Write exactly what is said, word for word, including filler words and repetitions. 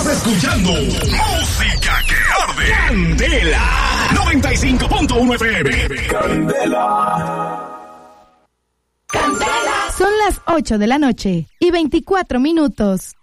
escuchando música que arde. Candela noventa y cinco punto uno F M. Candela. Candela. Son las ocho de la noche y veinticuatro minutos.